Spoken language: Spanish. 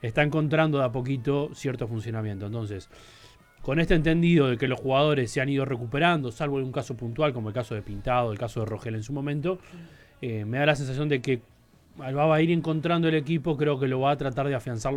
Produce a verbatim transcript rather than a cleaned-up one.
está encontrando de a poquito cierto funcionamiento. Entonces, con este entendido de que los jugadores se han ido recuperando, salvo en un caso puntual como el caso de Pintado, el caso de Rogel en su momento, eh, me da la sensación de que Alba va a ir encontrando el equipo, creo que lo va a tratar de afianzar